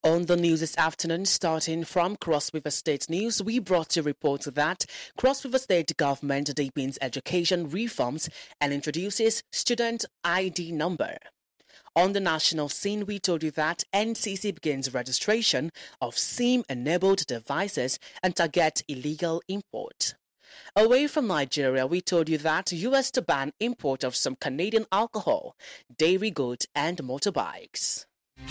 On the news this afternoon, starting from Cross River State News, we brought you reports that Cross River State government deepens education reforms and introduces student ID number. On the national scene, we told you that NCC begins registration of SIM-enabled devices and target illegal import. Away from Nigeria, we told you that US to ban import of some Canadian alcohol, dairy goods and motorbikes.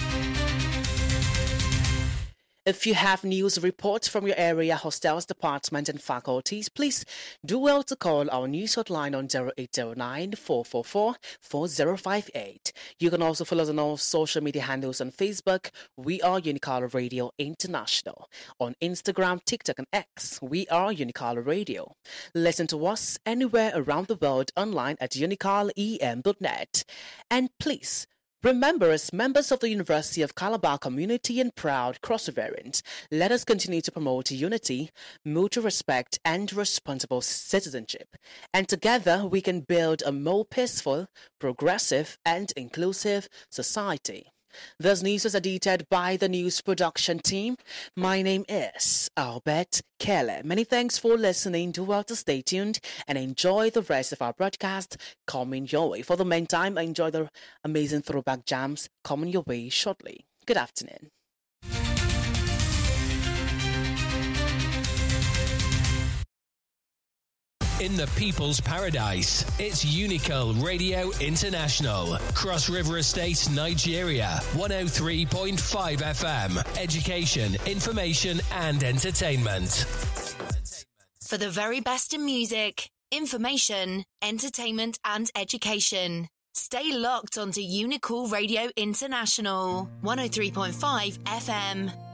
If you have news reports from your area, hostels, departments and faculties, please do well to call our news hotline on 0809 444 4058. You can also follow us on all social media handles on Facebook. We are Unical Radio International. On Instagram, TikTok and X, we are Unical Radio. Listen to us anywhere around the world online at unicalem.net. And please, remember, as members of the University of Calabar community and proud Cross Riverians, let us continue to promote unity, mutual respect, and responsible citizenship. And together, we can build a more peaceful, progressive, and inclusive society. This news is edited by the news production team. My name is Albert Kelly. Many thanks for listening. Do well to stay tuned and enjoy the rest of our broadcast coming your way. For the meantime, enjoy the amazing throwback jams coming your way shortly. Good afternoon. In the People's Paradise, it's Unical Radio International. Cross River Estate, Nigeria, 103.5 FM. Education, information and entertainment. For the very best in music, information, entertainment and education. Stay locked onto Unical Radio International, 103.5 FM.